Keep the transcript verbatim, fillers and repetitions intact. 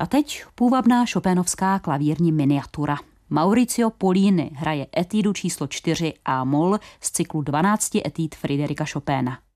A teď půvabná chopénovská klavírní miniatura. Mauricio Pollini hraje etudu číslo čtyři A-moll z cyklu dvanácti etud Fryderika Chopina.